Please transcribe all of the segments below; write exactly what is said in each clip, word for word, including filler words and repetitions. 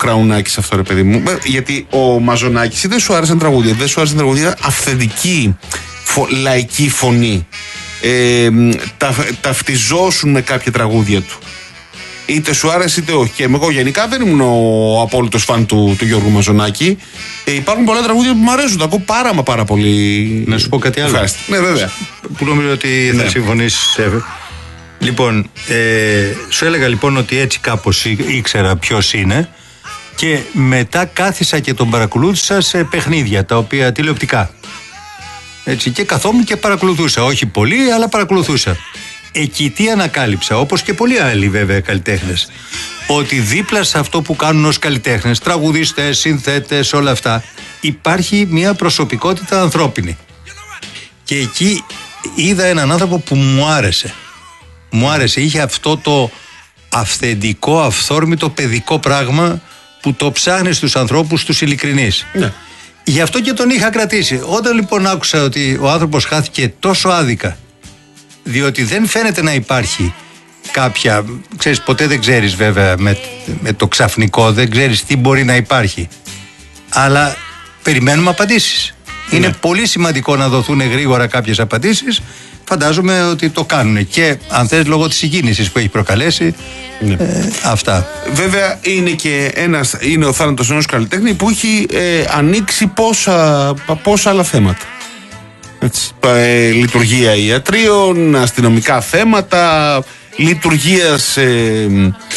Κραουνάκης αυτό, ρε παιδί μου. Γιατί ο Μαζονάκης δεν σου άρεσαν τραγούδια, δεν σου άρεσαν τραγούδια, αυθεντική φο, λαϊκή φωνή. Ε, τα, ταυτιζόσουν με κάποια τραγούδια του. Είτε σου άρεσε είτε όχι. Και εγώ γενικά δεν ήμουν ο απόλυτος φαν του, του Γιώργου Μαζονάκη. Ε, υπάρχουν πολλά τραγούδια που μου αρέσουν. Τα ακούω πάρα μα πάρα πολύ. Να σου πω κάτι άλλο. Ευχαριστή. Ναι, βέβαια. Που νομίζω ότι θα ναι. συμφωνήσεις. Λοιπόν, ε, σου έλεγα λοιπόν ότι έτσι κάπως ήξερα ποιος είναι. Και μετά κάθισα και τον παρακολούθησα σε παιχνίδια τα οποία τηλεοπτικά. Έτσι, και καθόμουν και παρακολουθούσα. Όχι πολύ, αλλά παρακολουθούσα. Εκεί τι ανακάλυψα, όπως και πολλοί άλλοι βέβαια καλλιτέχνες, ότι δίπλα σε αυτό που κάνουν ως καλλιτέχνες, τραγουδιστές, συνθέτες, όλα αυτά, υπάρχει μια προσωπικότητα ανθρώπινη. Και εκεί είδα έναν άνθρωπο που μου άρεσε. Μου άρεσε, είχε αυτό το αυθεντικό, αυθόρμητο, παιδικό πράγμα που το ψάχνει στους ανθρώπους τους ειλικρινείς. Ναι. Γι' αυτό και τον είχα κρατήσει. Όταν λοιπόν άκουσα ότι ο άνθρωπος χάθηκε τόσο άδικα, διότι δεν φαίνεται να υπάρχει κάποια, ξέρεις, ποτέ δεν ξέρεις βέβαια με, με το ξαφνικό, δεν ξέρεις τι μπορεί να υπάρχει, αλλά περιμένουμε απαντήσεις. Ναι. Είναι πολύ σημαντικό να δοθούν γρήγορα κάποιες απαντήσεις. Φαντάζομαι ότι το κάνουν και αν θες λόγω της συγκίνησης που έχει προκαλέσει. Ναι. ε, αυτά. Βέβαια είναι και ένας, είναι ο θάνατος ενός καλλιτέχνη που έχει ε, ανοίξει πόσα, πόσα άλλα θέματα. Έτσι, ε, λειτουργία ιατρίων, αστυνομικά θέματα, λειτουργίας ε,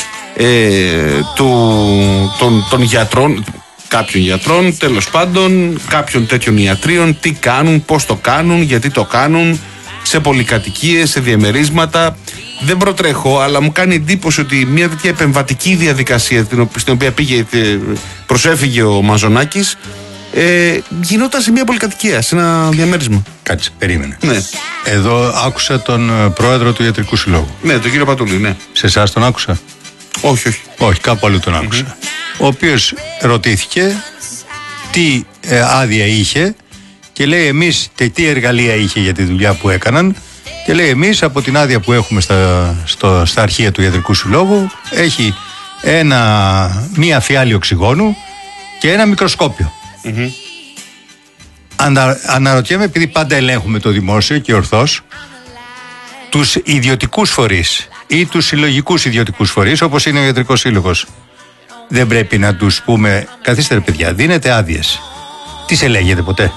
ε, του, των, των γιατρών, κάποιων γιατρών, τέλος πάντων, κάποιων τέτοιων ιατρίων, τι κάνουν, πώς το κάνουν, γιατί το κάνουν, σε πολυκατοικίες, σε διαμερίσματα. Δεν προτρέχω, αλλά μου κάνει εντύπωση ότι μια τέτοια επεμβατική διαδικασία στην οποία πήγε, προσέφυγε ο Μαζονάκης, Ε, γινόταν σε μια πολυκατοικία, σε ένα διαμέρισμα. Κάτσε, περίμενε. Ναι. Εδώ άκουσα τον πρόεδρο του Ιατρικού Συλλόγου. Ναι, τον κύριο Πατούλη, ναι. Σε εσάς τον άκουσα? Όχι, όχι. Όχι, κάπου αλλού τον άκουσα. Mm-hmm. Ο οποίος ρωτήθηκε τι ε, άδεια είχε και λέει εμείς τι εργαλεία είχε για τη δουλειά που έκαναν. Και λέει εμείς από την άδεια που έχουμε στα, στο, στα αρχεία του Ιατρικού Συλλόγου έχει ένα, μία φιάλη οξυγόνου και ένα μικροσκόπιο. Mm-hmm. Ανα, αναρωτιέμαι, επειδή πάντα ελέγχουμε το δημόσιο και ορθώς, τους ιδιωτικούς φορείς ή τους συλλογικούς ιδιωτικούς φορείς, όπως είναι ο Ιατρικός Σύλλογος, δεν πρέπει να τους πούμε καθίστε ρε παιδιά, δίνετε άδειες, τι σε λέγεται ποτέ?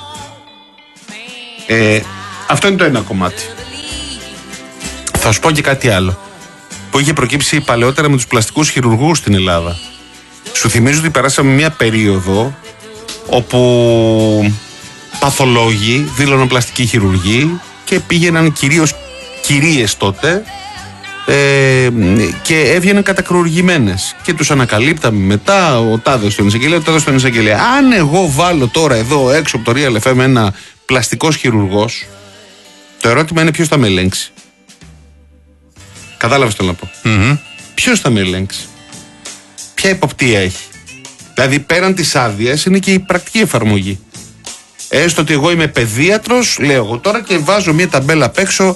ε, Αυτό είναι το ένα κομμάτι. Θα σου πω και κάτι άλλο που είχε προκύψει παλαιότερα με τους πλαστικούς χειρουργούς στην Ελλάδα. Σου θυμίζω ότι περάσαμε μια περίοδο όπου παθολόγοι δήλωναν πλαστική χειρουργή και πήγαιναν κυρίως κυρίες τότε ε, και έβγαιναν κατακρουργημένες και τους ανακαλύπταμε μετά ο τάδες στον εισαγγελέα, ο τάδες στον εισαγγελέα. Αν εγώ βάλω τώρα εδώ έξω από το Real εφ εμ ένα πλαστικός χειρουργός, το ερώτημα είναι ποιος θα με ελέγξει. Κατάλαβες το να πω? Mm-hmm. Ποιος θα με ελέγξει? Ποια υποπτία έχει? Δηλαδή πέραν της άδειας είναι και η πρακτική εφαρμογή. Έστω ότι εγώ είμαι παιδίατρος, λέω εγώ τώρα, και βάζω μια ταμπέλα απ' έξω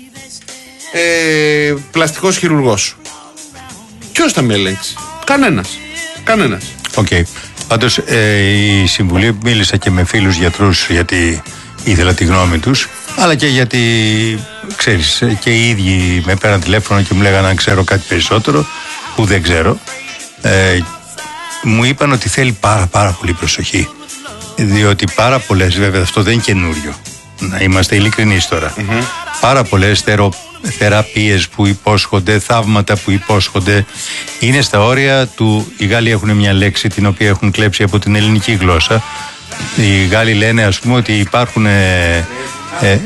ε, πλαστικός χειρουργός. Ποιος θα με ελέγξει? Κανένας. Κανένας. Οκ. Okay. Πάντως ε, η Συμβουλή, μίλησα και με φίλους γιατρούς γιατί ήθελα τη γνώμη τους, αλλά και γιατί ξέρεις και οι ίδιοι με πέραν τηλέφωνο και μου λέγανε αν ξέρω κάτι περισσότερο που δεν ξέρω. Ε, μου είπαν ότι θέλει πάρα πάρα πολύ προσοχή, διότι πάρα πολλές, βέβαια αυτό δεν είναι καινούριο, να είμαστε ειλικρινείς τώρα, mm-hmm. πάρα πολλές θερο, θεραπείες που υπόσχονται, θαύματα που υπόσχονται είναι στα όρια του. Οι Γάλλοι έχουν μια λέξη την οποία έχουν κλέψει από την ελληνική γλώσσα. Οι Γάλλοι λένε ας πούμε ότι υπάρχουν ε, ε,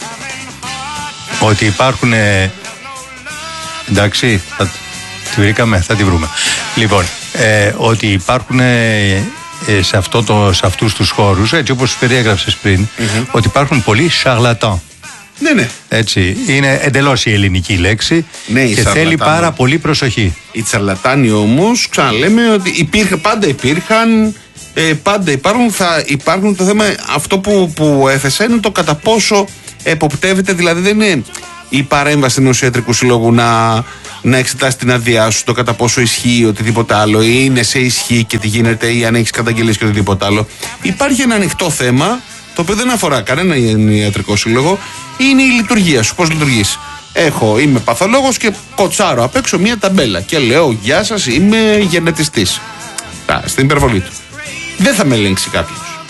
ότι υπάρχουν ε, εντάξει, θα τη βρήκαμε, θα τη βρούμε. Λοιπόν, ε, ότι υπάρχουν ε, ε, σε, αυτό το, σε αυτούς τους χώρους, έτσι όπως περιέγραψες πριν, mm-hmm. ότι υπάρχουν πολλοί σαρλατάν. Ναι, ναι. Έτσι, είναι εντελώς η ελληνική λέξη, ναι, και θέλει πάρα πολύ προσοχή. Οι τσαρλατάνοι όμως, ξαναλέμε ότι υπήρχε, πάντα υπήρχαν, ε, πάντα υπάρχουν, θα υπάρχουν. Το θέμα αυτό που, που έθεσα είναι το κατά πόσο εποπτεύεται, δηλαδή δεν είναι η παρέμβαση ενός ιατρικού συλλόγου να, να εξετάσει την άδειά σου, το κατά πόσο ισχύει οτιδήποτε άλλο, ή είναι σε ισχύ και τι γίνεται, ή αν έχεις καταγγελίες και οτιδήποτε άλλο. Υπάρχει ένα ανοιχτό θέμα, το οποίο δεν αφορά κανένα ιατρικό σύλλογο, είναι η λειτουργία σου. Πώς λειτουργείς? Έχω, είμαι παθολόγος και κοτσάρω απ' έξω μια ταμπέλα και λέω γεια σας, είμαι γενετιστής. Α, στην υπερβολή του. Δεν θα με ελέγξει κάποιος.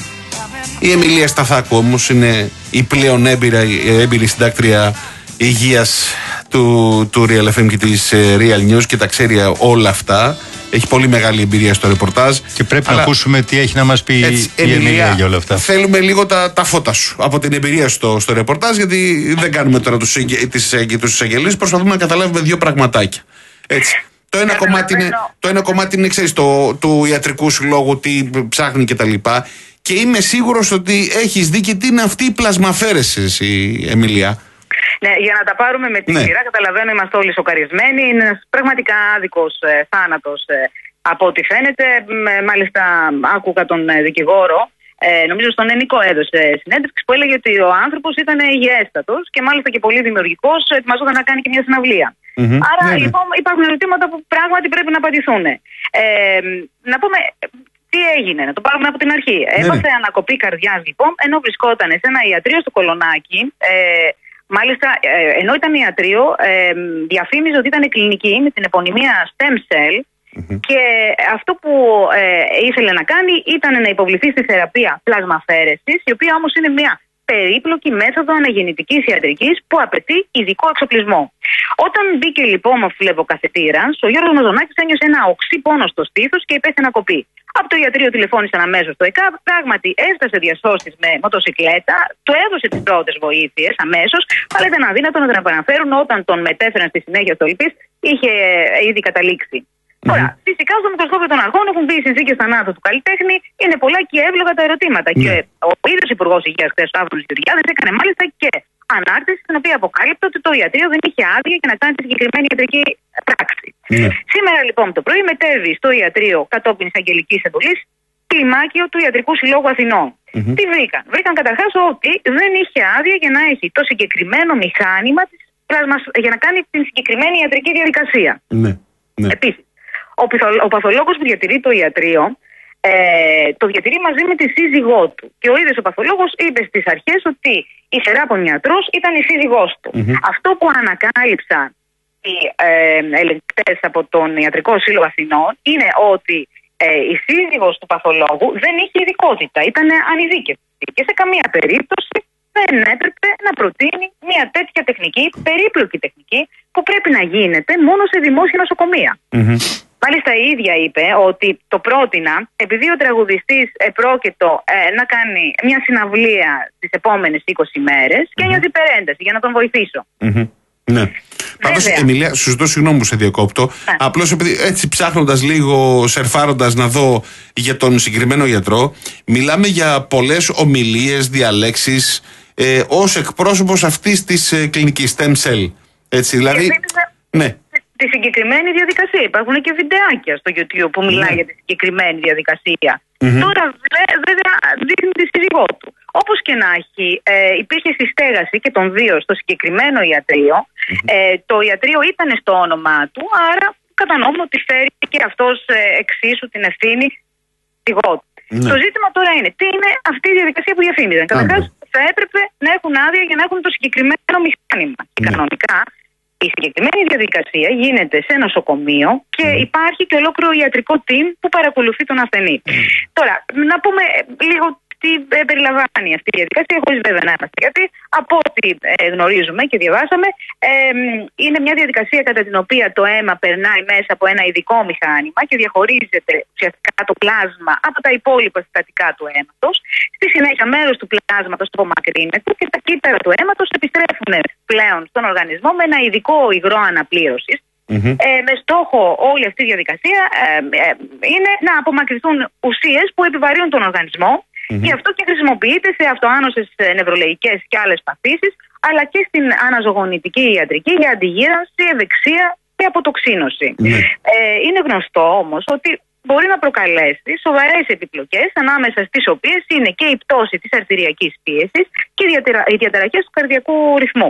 Η Εμιλία Σταθάκου όμως είναι η πλέον έμπειρα, έμπειρη συντάκτρια υγείας του, του Real εφ εμ και της Real News και τα ξέρει όλα αυτά. Έχει πολύ μεγάλη εμπειρία στο ρεπορτάζ. Και πρέπει αλλά, να ακούσουμε τι έχει να μας πει έτσι, η Εμιλία για όλα αυτά. Θέλουμε λίγο τα, τα φώτα σου από την εμπειρία σου στο, στο ρεπορτάζ, γιατί δεν κάνουμε τώρα τους, τις, τους εισαγγελίες, προσπαθούμε να καταλάβουμε δύο πραγματάκια. Έτσι. Το ένα, κομμάτι είναι, το ένα κομμάτι είναι, ξέρεις, το, του ιατρικού συλλόγου, τι ψάχνει κτλ. Και, και είμαι σίγουρος ότι έχεις δει και τι είναι αυτή η πλασμαφέρεση, η Εμιλία. Ναι, για να τα πάρουμε με τη ναι. σειρά, καταλαβαίνω, είμαστε όλοι σοκαρισμένοι. Είναι ένας πραγματικά άδικος ε, θάνατος ε, από ό,τι φαίνεται. Ε, μάλιστα, άκουγα τον ε, δικηγόρο, ε, νομίζω στον Ενικό έδωσε συνέντευξη, που έλεγε ότι ο άνθρωπος ήταν υγιέστατος και μάλιστα και πολύ δημιουργικός, ετοιμαζόταν να κάνει και μια συναυλία. Mm-hmm. Άρα, ναι, λοιπόν, υπάρχουν ερωτήματα που πράγματι πρέπει να απαντηθούν. Ε, να πούμε. Τι έγινε, να το πάρουμε από την αρχή. Ναι. Έπαθε ανακοπή καρδιάς, λοιπόν, ενώ βρισκόταν σε ένα ιατρείο στο Κολονάκι. Ε, Μάλιστα, ενώ ήταν ιατρείο, διαφήμιζε ότι ήταν κλινική με την επωνυμία Stem Cell mm-hmm. και αυτό που ε, ήθελε να κάνει ήταν να υποβληθεί στη θεραπεία πλασμαφέρεσης, η οποία όμως είναι μια περίπλοκη μέθοδο αναγεννητικής ιατρικής που απαιτεί ειδικό εξοπλισμό. Όταν μπήκε λοιπόν ο φλεβοκαθετήρας, ο Γιώργος Μαζονάκης ένιωσε ένα οξύ πόνο στο στήθος και υπέστη ανακοπή. Από το ιατρείο τηλεφώνησαν αμέσως στο ΕΚΑΒ, πράγματι έφτασε διασώστης με μοτοσικλέτα, του έδωσε τις πρώτες βοήθειες αμέσως, αλλά ήταν αδύνατο να τον επαναφέρουν όταν τον μετέφεραν στη συνέχεια στο ΕΛΠΙΣ, είχε ήδη καταλήξει. Mm-hmm. Τώρα, φυσικά στο μικροσκόπιο των αρχών έχουν μπει οι συνθήκες θανάτου του καλλιτέχνη, είναι πολλά και εύλογα τα ερωτήματα. Mm-hmm. Και ο ίδιος Υπουργός Υγείας χθες, ο Σταύρος Γεωργιάδης, έκανε μάλιστα και ανάρτηση στην οποία αποκάλυπτε ότι το ιατρείο δεν είχε άδεια για να κάνει τη συγκεκριμένη ιατρική πράξη. Mm. Σήμερα λοιπόν το πρωί μετέβη στο ιατρείο κατόπιν εισαγγελικής εντολής κλιμάκιο του Ιατρικού Συλλόγου Αθηνών. Mm-hmm. Τι βρήκαν? Βρήκαν καταρχάς ότι δεν είχε άδεια για να έχει το συγκεκριμένο μηχάνημα της πλασμας... για να κάνει την συγκεκριμένη ιατρική διαδικασία. Mm. Mm. Επίσης, ο, πιθο... ο παθολόγος που διατηρεί το ιατρείο ε, το διατηρεί μαζί με τη σύζυγό του. Και ο ίδιος ο παθολόγος είπε στις αρχές ότι η Σεράπων ιατρός ήταν η σύζυγός του. Mm-hmm. Αυτό που ανακάλυψαν οι ε, ελεγκτές από τον Ιατρικό Σύλλογο Αθηνών είναι ότι ε, η σύζυγος του παθολόγου δεν είχε ειδικότητα, ήταν ανειδίκευτη και σε καμία περίπτωση δεν έπρεπε να προτείνει μια τέτοια τεχνική, περίπλοκη τεχνική, που πρέπει να γίνεται μόνο σε δημόσια νοσοκομεία. Mm-hmm. Μάλιστα η ίδια είπε ότι το πρότεινα επειδή ο τραγουδιστής επρόκειτο ε, να κάνει μια συναυλία τις επόμενες είκοσι μέρες και ένιωθε mm-hmm. υπερένταση για να τον βοηθήσω. Mm-hmm. Ναι. Πάντως, Εμιλία, σου ζητώ συγγνώμη που σε διακόπτω. Απλώς επειδή έτσι ψάχνοντας λίγο, σερφάροντας να δω για τον συγκεκριμένο γιατρό, μιλάμε για πολλές ομιλίες, διαλέξεις ε, ως εκπρόσωπος αυτής της ε, κλινικής Stem Cell. Έτσι, δηλαδή. Επίσης, ναι. Τη συγκεκριμένη διαδικασία. Υπάρχουν και βιντεάκια στο YouTube που μιλάει mm. για τη συγκεκριμένη διαδικασία. Mm-hmm. Τώρα βέβαια δείχνει τη σύζυγό του. Όπως και να έχει, ε, υπήρχε συστέγαση και των δύο στο συγκεκριμένο ιατρείο. Mm-hmm. Ε, το ιατρείο ήταν στο όνομά του, άρα κατανοούμε ότι φέρει και αυτός ε, εξίσου την ευθύνη σύζυγό του. Mm-hmm. Το ζήτημα τώρα είναι τι είναι αυτή η διαδικασία που διαφήμιζαν. Mm-hmm. Καταρχάς θα έπρεπε να έχουν άδεια για να έχουν το συγκεκριμένο μηχάνημα. Mm-hmm. Και κανονικά η συγκεκριμένη διαδικασία γίνεται σε νοσοκομείο και mm. υπάρχει και ολόκληρο ιατρικό team που παρακολουθεί τον ασθενή. Mm. Τώρα, να πούμε λίγο τι ε, περιλαμβάνει αυτή η διαδικασία, χωρίς βέβαια να είμαστε. Γιατί από ό,τι ε, γνωρίζουμε και διαβάσαμε, ε, είναι μια διαδικασία κατά την οποία το αίμα περνάει μέσα από ένα ειδικό μηχάνημα και διαχωρίζεται ουσιαστικά το πλάσμα από τα υπόλοιπα συστατικά του αίματος. Στη συνέχεια, μέρος του πλάσματος απομακρύνεται και τα κύτταρα του αίματος επιστρέφουν πλέον στον οργανισμό με ένα ειδικό υγρό αναπλήρωσης. Mm-hmm. Ε, με στόχο όλη αυτή η διαδικασία ε, ε, είναι να απομακρυνθούν ουσίες που επιβαρύνουν τον οργανισμό. Mm-hmm. Και αυτό και χρησιμοποιείται σε αυτοάνωσες νευρολογικές και άλλες παθήσεις, αλλά και στην αναζωογονητική ιατρική για αντιγύρανση, ευεξία και αποτοξίνωση. Mm-hmm. Ε, είναι γνωστό όμως ότι μπορεί να προκαλέσει σοβαρές επιπλοκές, ανάμεσα στις οποίες είναι και η πτώση της αρτηριακής πίεσης και οι διαταραχές του καρδιακού ρυθμού.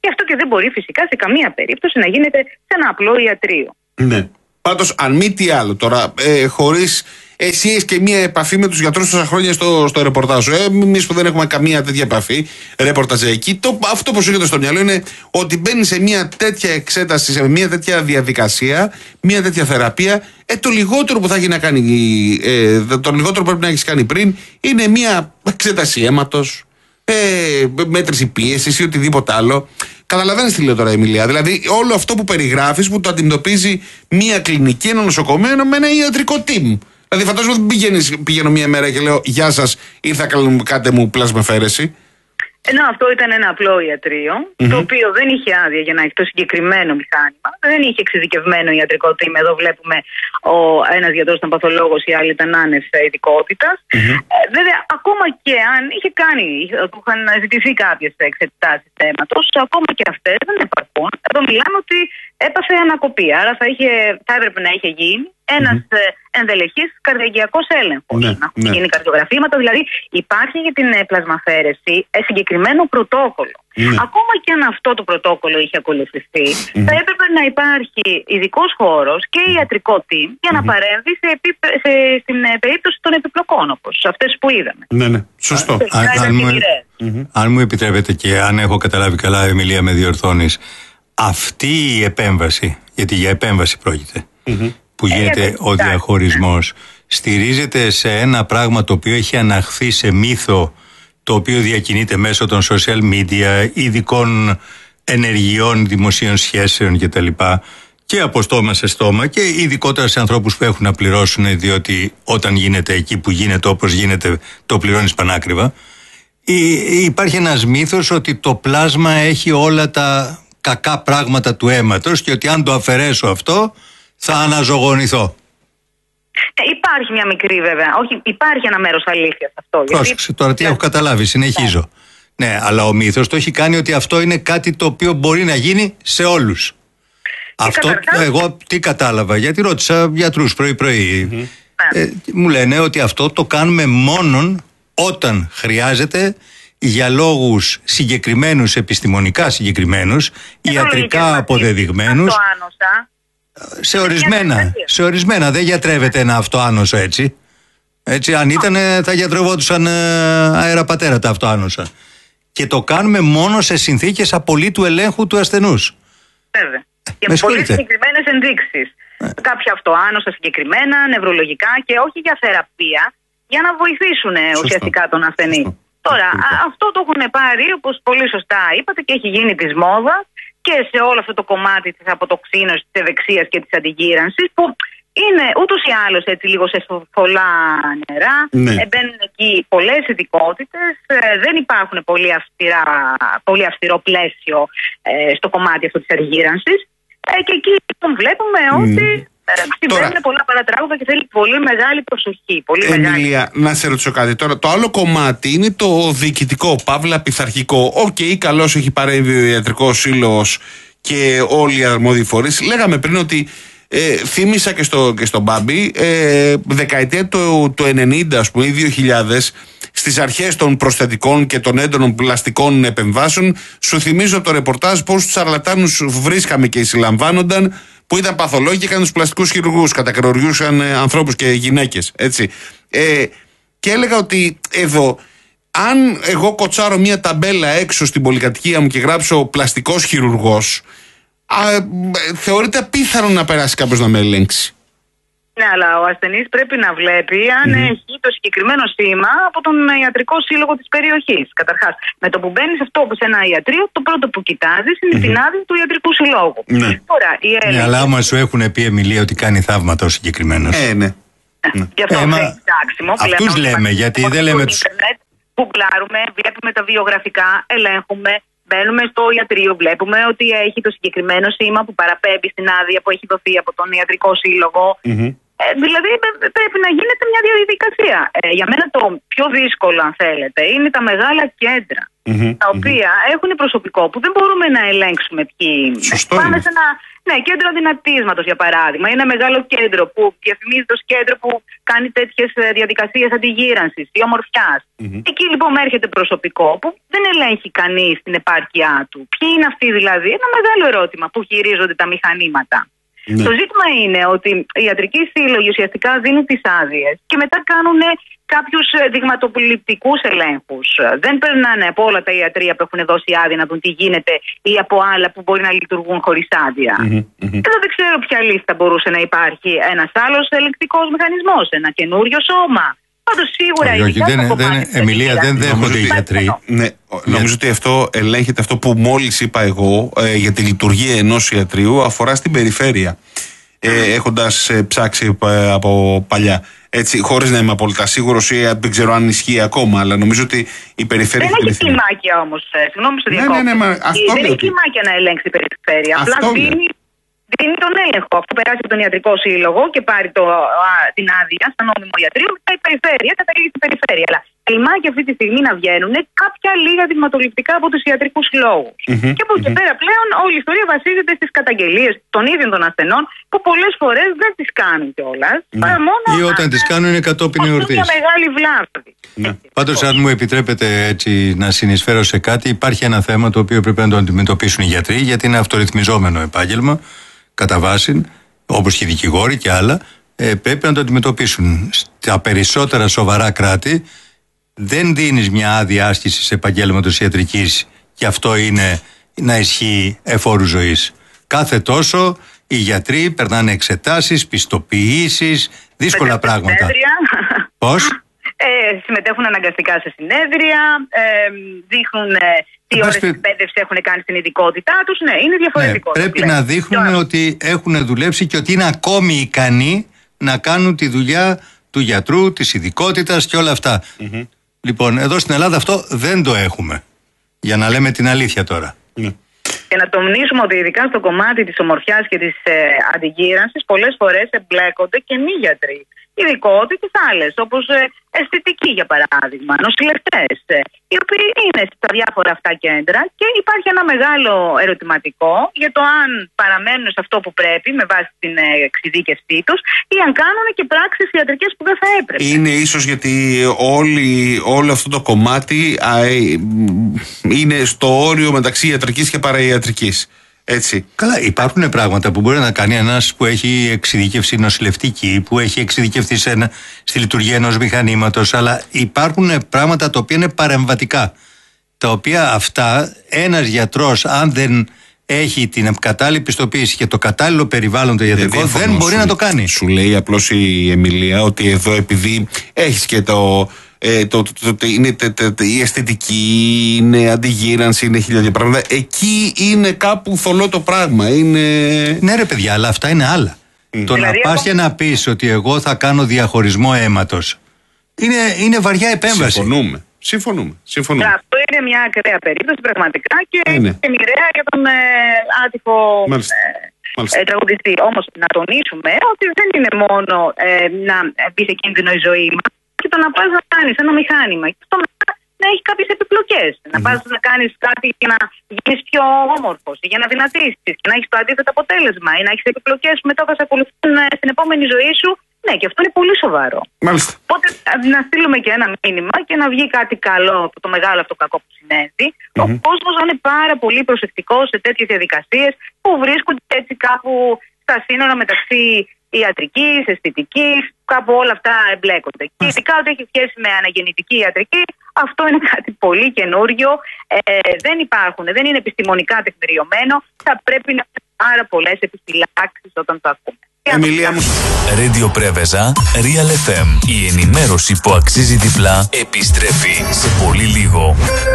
και αυτό και δεν μπορεί φυσικά σε καμία περίπτωση να γίνεται σε ένα απλό ιατρείο. Ναι. Πάντως, αν μη τι άλλο τώρα, ε, χωρίς εσύ έχεις και μία επαφή με τους γιατρούς τόσα χρόνια στο, στο ρεπορτάζ σου. Ε, εμείς που δεν έχουμε καμία τέτοια επαφή, ρεπορταζιακή, το, αυτό που σου έρχεται στο μυαλό είναι ότι μπαίνει σε μία τέτοια εξέταση, σε μία τέτοια διαδικασία, μία τέτοια θεραπεία. Ε, το λιγότερο που θα έχει να κάνει, ε, το λιγότερο που πρέπει να έχεις κάνει πριν είναι μία εξέταση αίματος, ε, μέτρηση πίεσης ή οτιδήποτε άλλο. Καταλαβαίνεις τι λέω τώρα, Εμιλία. Δηλαδή, όλο αυτό που περιγράφεις που το αντιμετωπίζει μία κλινική, ένα νοσοκομείο με ένα ιατρικό team. Δηλαδή, φαντάζομαι ότι πηγαίνω μία μέρα και λέω γεια σας, ήρθα κάντε μου πλασμαφαίρεση. Ενώ αυτό ήταν ένα απλό ιατρείο, mm-hmm. το οποίο δεν είχε άδεια για να έχει το συγκεκριμένο μηχάνημα, δεν είχε εξειδικευμένο ιατρικό team. Εδώ βλέπουμε ο ένας γιατρός ήταν παθολόγος, οι άλλοι ήταν άνευ ειδικότητας. Mm-hmm. Ε, βέβαια, ακόμα και αν είχε κάνει, του είχαν ζητηθεί κάποιες εξετάσεις θέματος, ακόμα και αυτές δεν επαρκούν. Εδώ μιλάμε ότι έπαθε ανακοπή. Άρα θα, είχε, θα έπρεπε να είχε γίνει ένας mm-hmm. ενδελεχής καρδιακός έλεγχος. Ναι, να ναι. γίνει καρδιογραφήματα. Δηλαδή, υπάρχει για την πλασμαφαίρεση συγκεκριμένο πρωτόκολλο. Ναι. Ακόμα και αν αυτό το πρωτόκολλο είχε ακολουθηθεί, mm-hmm. θα έπρεπε να υπάρχει ειδικός χώρος και ιατρικό team για να mm-hmm. παρέμβει σε επί, σε, στην περίπτωση των επιπλοκών, όπως αυτές που είδαμε. Ναι, ναι, σωστό. Αν, αν, μου, mm-hmm. αν μου επιτρέπετε και αν έχω καταλάβει καλά, Εμιλία, με διορθώνεις, αυτή η επέμβαση, γιατί για επέμβαση πρόκειται, mm-hmm. που γίνεται ε, ο διαχωρισμός, στηρίζεται σε ένα πράγμα το οποίο έχει αναχθεί σε μύθο, το οποίο διακινείται μέσω των social media, ειδικών ενεργειών, δημοσίων σχέσεων κτλ. Και από στόμα σε στόμα και ειδικότερα σε ανθρώπους που έχουν να πληρώσουν, διότι όταν γίνεται εκεί που γίνεται όπως γίνεται, το πληρώνεις πανάκριβα. Υπάρχει ένας μύθος ότι το πλάσμα έχει όλα τα κακά πράγματα του αίματος και ότι αν το αφαιρέσω αυτό θα αναζωογονηθώ. Ε, υπάρχει μια μικρή βέβαια, όχι, υπάρχει ένα μέρος αλήθειας αυτό. Πρόσεξε γιατί... τώρα τι έχω καταλάβει, συνεχίζω. Ναι. ναι, αλλά ο μύθος το έχει κάνει ότι αυτό είναι κάτι το οποίο μπορεί να γίνει σε όλους. Και αυτό καταρχάς... εγώ τι κατάλαβα, γιατί ρώτησα γιατρούς πρωί-πρωί. Mm-hmm. Ε, μου λένε ότι αυτό το κάνουμε μόνον όταν χρειάζεται για λόγους συγκεκριμένους, επιστημονικά συγκεκριμένους, ιατρικά αποδεδειγμένους. Σε ορισμένα, σε ορισμένα δεν γιατρεύεται ένα αυτοάνωσο έτσι. Έτσι, αν ήταν θα γιατρευόντουσαν αεραπατέρα τα αυτοάνοσα. Και το κάνουμε μόνο σε συνθήκες απολύτου ελέγχου του ασθενούς. Βέβαια. Και με πολύ συγκεκριμένες ενδείξεις. Ε. Κάποια αυτοάνοσα συγκεκριμένα, νευρολογικά και όχι για θεραπεία, για να βοηθήσουν Σωστό. ουσιαστικά τον ασθενή. Σωστό. Τώρα, α, αυτό το έχουν πάρει, όπως πολύ σωστά είπατε, και έχει γίνει της μόδας και σε όλο αυτό το κομμάτι της αποτοξίνωσης, της ευεξίας και της αντιγύρανσης, που είναι ούτως ή άλλως έτσι λίγο σε πολλά νερά, ναι. ε, μπαίνουν εκεί πολλές ειδικότητες, ε, δεν υπάρχουν πολύ, αυστηρά, πολύ αυστηρό πλαίσιο ε, στο κομμάτι αυτό της αντιγύρανσης ε, και εκεί βλέπουμε ότι mm. ε, συμβαίνουν πολλά παρατράγουδα και θέλει πολύ μεγάλη προσοχή. Πολύ Εμιλία, μεγάλη... να σε ρωτήσω κάτι τώρα. Το άλλο κομμάτι είναι το διοικητικό, παύλα πειθαρχικό. Οκ, okay, καλώς έχει παρέμβει ο Ιατρικός Σύλλογος και όλοι οι αρμόδιοι φορείς. Λέγαμε πριν ότι Ε, θύμισα και, στο, και στον Μπάμπη ε, δεκαετία του, του ενενήντα, ας πούμε, ή δύο χιλιάδες, στις αρχές των προσθετικών και των έντονων πλαστικών επεμβάσεων. Σου θυμίζω το ρεπορτάζ πώς τους σαρλατάνους βρίσκαμε και συλλαμβάνονταν, που ήταν παθολόγοι και έκαναν τους πλαστικούς χειρουργούς, κατακροριούσαν ε, ανθρώπους και γυναίκες, έτσι. Ε, και έλεγα ότι εδώ, αν εγώ κοτσάρω μια ταμπέλα έξω στην πολυκατοικία μου και γράψω πλαστικός χειρουργός, Α, θεωρείται απίθανο να περάσει κάποιος να με ελέγξει. Ναι, αλλά ο ασθενής πρέπει να βλέπει αν mm. έχει το συγκεκριμένο σήμα από τον ιατρικό σύλλογο της περιοχής. Καταρχάς, με το που μπαίνεις αυτό σε ένα ιατρείο, το πρώτο που κοιτάζεις είναι mm. την άδεια του ιατρικού συλλόγου. Ναι, Τώρα, η έλεγχη... ναι αλλά άμα σου έχουν πει, Εμιλία, ότι κάνει θαύματα ο συγκεκριμένος. Ε, ναι. ναι. Γι' αυτό Έμα... φτιάξιμο. Αυτούς λέμε, γιατί δεν λέμε τους... Που πλάρουμε, βλέπουμε τα βιογραφικά, ελέγχουμε. Μπαίνουμε στο ιατρείο, βλέπουμε ότι έχει το συγκεκριμένο σήμα που παραπέμπει στην άδεια που έχει δοθεί από τον ιατρικό σύλλογο. Mm-hmm. Ε, δηλαδή πρέπει να γίνεται μια διαδικασία. Ε, για μένα το πιο δύσκολο, αν θέλετε, είναι τα μεγάλα κέντρα. Mm-hmm, τα οποία mm-hmm. έχουν προσωπικό που δεν μπορούμε να ελέγξουμε ποιοι είναι. Σωστό. Πάμε σε ένα ναι, κέντρο δυνατίσματος, για παράδειγμα. Είναι ένα μεγάλο κέντρο που διαφημίζεται ως κέντρο που κάνει τέτοιες διαδικασίες αντιγύρανσης ή ομορφιάς. Mm-hmm. Εκεί λοιπόν έρχεται προσωπικό που δεν ελέγχει κανείς την επάρκειά του. Ποιοι είναι αυτοί δηλαδή? Ένα μεγάλο ερώτημα που χειρίζονται τα μηχανήματα. Mm-hmm. Το ζήτημα είναι ότι οι ιατρικοί σύλλογοι ουσιαστικά δίνουν τις άδειες και μετά κάνουν κάποιους δειγματοληπτικούς ελέγχους. Δεν περνάνε από όλα τα ιατρεία που έχουν δώσει άδεια να δουν τι γίνεται ή από άλλα που μπορεί να λειτουργούν χωρίς άδεια. Mm-hmm, mm-hmm. Εδώ δεν ξέρω ποια λίστα μπορούσε να υπάρχει ένας άλλος ελεγκτικός μηχανισμός, ένα καινούριο σώμα. Πάντως σίγουρα όχι, όχι, δεν, δεν, Εμιλία, δεν δέχονται οι γιατροί. Ναι, νομίζω ότι αυτό ελέγχεται, αυτό που μόλις είπα εγώ ε, για τη λειτουργία ενός ιατρείου αφορά στην περιφέρεια. Ε, έχοντας ε, ψάξει ε, από παλιά. Έτσι, χωρίς να είμαι απόλυτα σίγουρος ή δεν ξέρω αν ισχύει ακόμα, αλλά νομίζω ότι η περιφέρεια. Δεν έχει κλιμάκια όμως. Ε, συγγνώμη, στο διακόπτω. Ναι, ναι, ναι, δεν έχει κλιμάκια να ελέγξει η περιφέρεια. Απλά δίνει, δίνει τον έλεγχο. Αφού περάσει από τον ιατρικό σύλλογο και πάρει το, α, την άδεια σαν νόμιμο ιατρείο, μετά η περιφέρεια καταλήγει στην περιφέρεια. Αλλά κλιμάκια αυτή τη στιγμή να βγαίνουν κάποια λίγα δειγματοληπτικά από τους ιατρικούς συλλόγους. Mm-hmm, και από εκεί mm-hmm. πέρα πλέον όλη η ιστορία βασίζεται στις καταγγελίες των ίδιων των ασθενών που πολλές φορές δεν τις κάνουν κιόλας. Mm. Ή όταν τις κάνουν είναι κατόπιν εορτής. Είναι μια μεγάλη βλάβη. Ναι. Πάντως, αν μου επιτρέπετε έτσι να συνεισφέρω σε κάτι, υπάρχει ένα θέμα το οποίο πρέπει να το αντιμετωπίσουν οι γιατροί, γιατί είναι αυτορυθμιζόμενο επάγγελμα, κατά βάση, όπως και οι δικηγόροι και άλλα, ε, πρέπει να το αντιμετωπίσουν. Στα περισσότερα σοβαρά κράτη δεν δίνεις μια άδεια άσκησης επαγγέλματος ιατρικής και αυτό είναι να ισχύει εφόρου ζωής. Κάθε τόσο οι γιατροί περνάνε εξετάσεις, πιστοποιήσεις, δύσκολα πράγματα. Πώς? Ε, συμμετέχουν αναγκαστικά σε συνέδρια, ε, δείχνουν ε, τι ώρες πι... εκπαίδευση έχουν κάνει στην ειδικότητά τους. Ναι, είναι διαφορετικό. Ναι, πρέπει να δείχνουν Τώρα... ότι έχουν δουλέψει και ότι είναι ακόμη ικανοί να κάνουν τη δουλειά του γιατρού, της ειδικότητας και όλα αυτά. Mm-hmm. Λοιπόν, εδώ στην Ελλάδα αυτό δεν το έχουμε. Για να λέμε την αλήθεια τώρα. Mm. Και να τονίσουμε ότι ειδικά στο κομμάτι της ομορφιάς και της ε, αντιγύρανσης πολλές φορές εμπλέκονται και μη γιατροί. Ειδικότητες άλλες, όπως ε, αισθητικοί για παράδειγμα, νοσηλευτές, ε, οι οποίοι είναι στα διάφορα αυτά κέντρα και υπάρχει ένα μεγάλο ερωτηματικό για το αν παραμένουν σε αυτό που πρέπει με βάση την ε, εξειδίκευσή τους ή αν κάνουν και πράξεις ιατρικές που δεν θα έπρεπε. Είναι ίσως γιατί όλη, όλο αυτό το κομμάτι α, ε, είναι στο όριο μεταξύ ιατρικής και παραϊατρικής. Έτσι. Καλά, υπάρχουν πράγματα που μπορεί να κάνει ένας που έχει εξειδικεύσει νοσηλευτική, που έχει εξειδικευτεί σε ένα, στη λειτουργία ενός μηχανήματος, αλλά υπάρχουν πράγματα τα οποία είναι παρεμβατικά. Τα οποία αυτά ένας γιατρός, αν δεν έχει την κατάλληλη πιστοποίηση και το κατάλληλο περιβάλλον το ιατρικό, δεν, δεν μπορεί σου, να το κάνει. Σου λέει απλώς η Εμιλία ότι εδώ επειδή έχεις και το. Ε, το, το, το, είναι τε, τε, τε, η αισθητική, είναι αντιγύρανση, είναι χίλια πράγματα. Εκεί είναι κάπου θολό το πράγμα. Είναι... Ναι, ρε παιδιά, αλλά αυτά είναι άλλα. Mm. Το δηλαδή, να πας και να πεις ότι εγώ θα κάνω διαχωρισμό αίματος είναι, είναι βαριά επέμβαση. Συμφωνούμε. Συμφωνούμε. Συμφωνούμε. Αυτό είναι μια ακραία περίπτωση πραγματικά και είναι μοιραία για τον ε, άτυπο ε, ε, τραγουδιστή. Όμως να τονίσουμε ότι δεν είναι μόνο ε, να μπει σε κίνδυνο η ζωή μας. Και το να πας να κάνεις ένα μηχάνημα και αυτό να έχει κάποιες επιπλοκές. Mm-hmm. Να πας να κάνεις κάτι για να γίνεις πιο όμορφος ή για να δυνατήσεις και να έχεις το αντίθετο αποτέλεσμα ή να έχεις επιπλοκές που μετά θα σε ακολουθούν στην επόμενη ζωή σου. Ναι, και αυτό είναι πολύ σοβαρό. Μάλιστα. Οπότε να στείλουμε και ένα μήνυμα και να βγει κάτι καλό από το μεγάλο αυτό κακό που συνέβη. Mm-hmm. Ο κόσμος να είναι πάρα πολύ προσεκτικός σε τέτοιες διαδικασίες που βρίσκονται έτσι κάπου στα σύνορα μεταξύ ιατρικής, αισθητικής, κάπου όλα αυτά εμπλέκονται. Και ειδικά ό,τι έχει σχέση με αναγεννητική ιατρική, αυτό είναι κάτι πολύ καινούριο. Ε, δεν υπάρχουν, δεν είναι επιστημονικά τεκμηριωμένο. Θα πρέπει να έχουν πάρα πολλές επιφυλάξεις όταν το ακούμε. Εμιλία μου. Radio Preveza, Real εφ εμ. Η ενημέρωση που αξίζει διπλά επιστρέφει σε πολύ λίγο.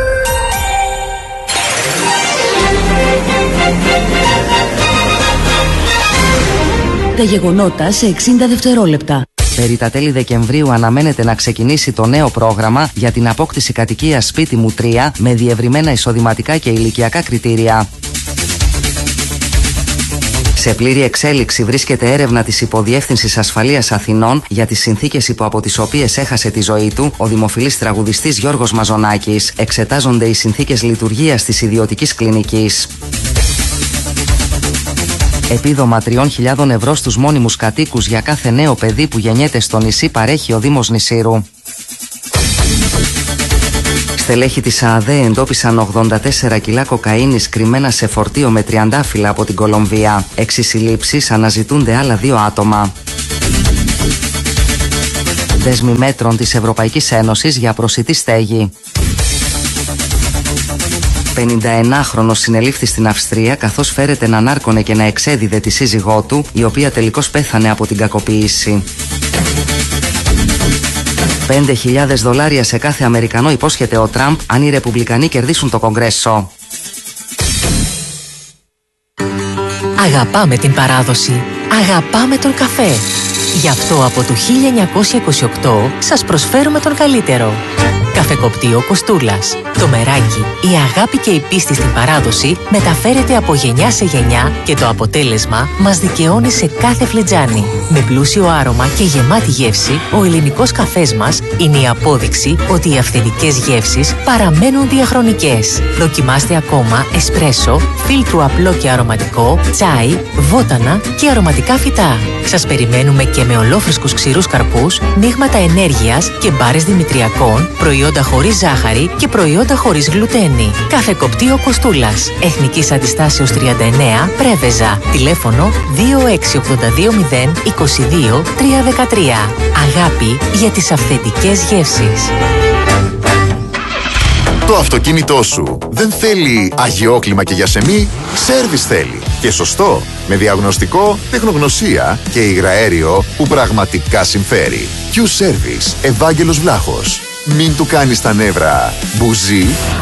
Τα γεγονότα σε εξήντα δευτερόλεπτα. Περί τα τέλη Δεκεμβρίου αναμένεται να ξεκινήσει το νέο πρόγραμμα για την απόκτηση κατοικίας σπίτι μου τρία με διευρυμένα εισοδηματικά και ηλικιακά κριτήρια. Σε πλήρη εξέλιξη βρίσκεται έρευνα της Υποδιεύθυνσης Ασφαλείας Αθηνών για τις συνθήκες υπό από τις οποίες έχασε τη ζωή του ο δημοφιλής τραγουδιστής Γιώργος Μαζονάκης. Εξετάζονται οι συνθήκες λειτουργίας της ιδιωτικής κλινικής. Επίδομα τριών χιλιάδων ευρώ στους μόνιμους κατοίκους για κάθε νέο παιδί που γεννιέται στο νησί παρέχει ο Δήμος Νησίρου. Στελέχη της ΑΑΔΕ εντόπισαν ογδόντα τέσσερα κιλά κοκαίνης κρυμμένα σε φορτίο με τριαντάφυλλα από την Κολομβία. Έξι συλλήψεις, αναζητούνται άλλα δύο άτομα. Δέσμοι μέτρων της Ευρωπαϊκής Ένωσης για προσιτή στέγη. πενηνταενάχρονος συνελήφθη στην Αυστρία καθώς φέρεται να νάρκωνε και να εξέδιδε τη σύζυγό του, η οποία τελικώς πέθανε από την κακοποίηση. πέντε χιλιάδες δολάρια σε κάθε Αμερικανό υπόσχεται ο Τραμπ αν οι Ρεπουμπλικανοί κερδίσουν το Κογκρέσο. Αγαπάμε την παράδοση. Αγαπάμε τον καφέ. Γι' αυτό από το χίλια εννιακόσια είκοσι οκτώ σας προσφέρουμε τον καλύτερο. Καφεκοπτείο Κοστούλας. Το μεράκι, η αγάπη και η πίστη στην παράδοση μεταφέρεται από γενιά σε γενιά και το αποτέλεσμα μας δικαιώνει σε κάθε φλιτζάνι. Με πλούσιο άρωμα και γεμάτη γεύση, ο ελληνικός καφές μας είναι η απόδειξη ότι οι αυθεντικές γεύσεις παραμένουν διαχρονικές. Δοκιμάστε ακόμα εσπρέσο, φίλτρου απλό και αρωματικό, τσάι, βότανα και αρωματικά φυτά. Σας περιμένουμε και με ολόφρυσκους ξηρούς καρπούς, μείγματα ενέργειας και μπάρες δημητριακών, προϊόντα χωρίς ζάχαρη και προϊόντα χωρίς γλουτένη. Καφεκοπτείο Κοστούλας. Εθνικής Αντιστάσεως τριάντα εννέα, Πρέβεζα. Τηλέφωνο δύο έξι οκτώ δύο μηδέν είκοσι δύο τριακόσια δεκατρία. Αγάπη για τις αυθεντικές γεύσεις. Το αυτοκίνητό σου δεν θέλει αγιόκλιμα και γιασεμί, σέρβις θέλει. Και σωστό, με διαγνωστικό, τεχνογνωσία και υγραέριο που πραγματικά συμφέρει. Q-Service, Ευάγγελος Βλάχος. Μην του κάνεις τα νεύρα μπουζί.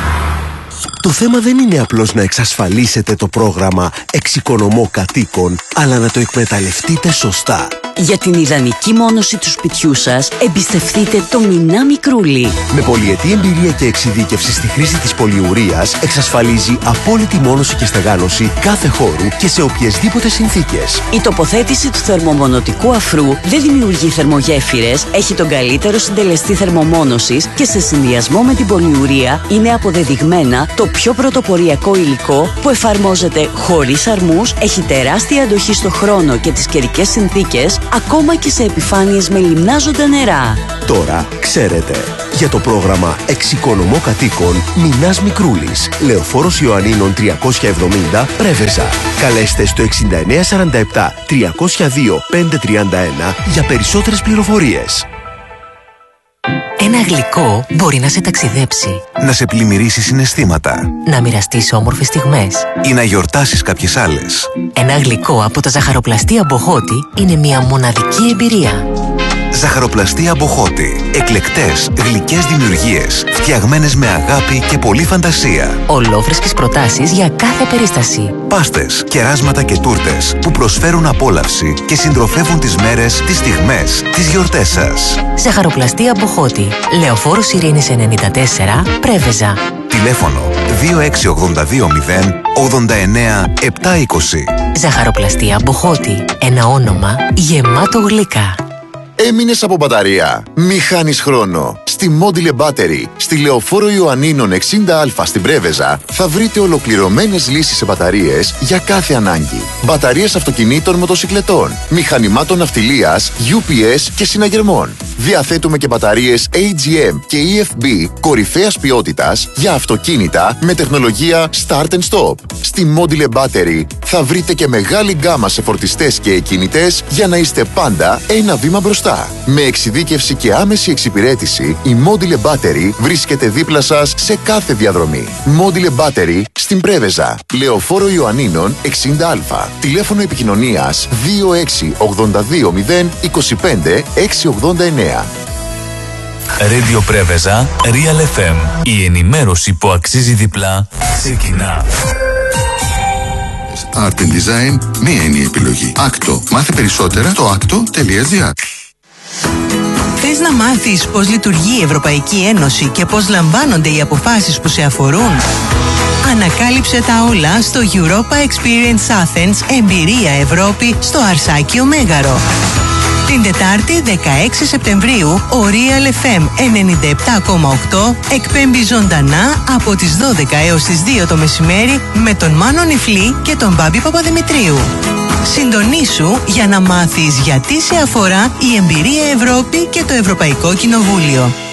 Το θέμα δεν είναι απλώς να εξασφαλίσετε το πρόγραμμα Εξοικονομώ Κατοίκων, αλλά να το εκμεταλλευτείτε σωστά. Για την ιδανική μόνωση του σπιτιού σας, εμπιστευτείτε το Μινά Μικρούλι. Με πολυετή εμπειρία και εξειδίκευση στη χρήση της πολυουρίας, εξασφαλίζει απόλυτη μόνωση και στεγάνωση κάθε χώρου και σε οποιασδήποτε συνθήκες. Η τοποθέτηση του θερμομονωτικού αφρού δεν δημιουργεί θερμογέφυρες, έχει τον καλύτερο συντελεστή θερμομόνωσης και σε συνδυασμό με την πολυουρία είναι αποδεδειγμένα το πιο πρωτοποριακό υλικό που εφαρμόζεται χωρίς αρμούς, έχει τεράστια αντοχή στο χρόνο και τις καιρικές συνθήκες, ακόμα και σε επιφάνειες με λιμνάζοντα νερά. Τώρα ξέρετε. Για το πρόγραμμα Εξοικονομώ Κατοίκων, Μινάς Μικρούλης, Λεωφόρος Ιωαννίνων τριακόσια εβδομήντα, Πρέβεζα. Καλέστε στο εξήντα εννέα σαράντα επτά τριακόσια δύο πεντακόσια τριάντα ένα για περισσότερες πληροφορίες. Ένα γλυκό μπορεί να σε ταξιδέψει, να σε πλημμυρίσει συναισθήματα, να μοιραστείς όμορφες στιγμές ή να γιορτάσεις κάποιες άλλες. Ένα γλυκό από τα ζαχαροπλαστεία Μποχώτη είναι μια μοναδική εμπειρία. Ζαχαροπλαστεία Μποχώτη. Εκλεκτές, γλυκές δημιουργίες, φτιαγμένες με αγάπη και πολλή φαντασία. Ολόφρεσκες προτάσεις για κάθε περίσταση. Πάστες, κεράσματα και τούρτες που προσφέρουν απόλαυση και συντροφεύουν τις μέρες, τις στιγμές, τις γιορτές σας. Ζαχαροπλαστεία Μποχώτη. Λεωφόρος Ειρήνης ενενήντα τέσσερα, Πρέβεζα. Τηλέφωνο δύο έξι οκτώ δύο μηδέν ογδόντα εννέα επτακόσια είκοσι. Ζαχαροπλαστεία Μποχώτη. Ένα όνομα γεμάτο γλυκά. Έμεινες από μπαταρία? Μη χάνεις χρόνο. Στη Module Battery, στη Λεωφόρο Ιωαννίνων εξήντα α στην Πρέβεζα, θα βρείτε ολοκληρωμένες λύσεις σε μπαταρίες για κάθε ανάγκη. Μπαταρίες αυτοκινήτων, μοτοσικλετών, μηχανημάτων ναυτιλίας, γιου πι ες και συναγερμών. Διαθέτουμε και μπαταρίες έι τζι εμ και ι εφ μπι κορυφαίας ποιότητας για αυτοκίνητα με τεχνολογία Start and Stop. Στη Module Battery θα βρείτε και μεγάλη γκάμα σε φορτιστές και εκκινητές για να είστε πάντα ένα βήμα μπροστά. Με εξειδίκευση και άμεση εξυπηρέτηση, η Module Battery βρίσκεται δίπλα σας σε κάθε διαδρομή. Module Battery στην Πρέβεζα, Λεωφόρο Ιωαννίνων εξήντα α. Τηλέφωνο επικοινωνίας δύο έξι οκτώ δύο μηδέν είκοσι πέντε εξακόσια ογδόντα εννέα. Radio Πρέβεζα, Real εφ εμ. Η ενημέρωση που αξίζει διπλά ξεκινά. Art and Design, μία είναι η επιλογή. Άκτο. Μάθε περισσότερα στο άκτο τελεία τζι άρ. Θες να μάθεις πώς λειτουργεί η Ευρωπαϊκή Ένωση και πώς λαμβάνονται οι αποφάσεις που σε αφορούν? Ανακάλυψε τα όλα στο Europa Experience Athens Εμπειρία Ευρώπη στο Αρσάκιο Μέγαρο. Την Τετάρτη δεκαέξι Σεπτεμβρίου ο Real εφ εμ ενενήντα επτά κόμμα οκτώ εκπέμπει ζωντανά από τις δώδεκα έως τις δύο το μεσημέρι με τον Μάνο Νιφλή και τον Μπάμπη Παπαδημητρίου. Συντονίσου για να μάθεις γιατί σε αφορά η Εμπειρία Ευρώπη και το Ευρωπαϊκό Κοινοβούλιο.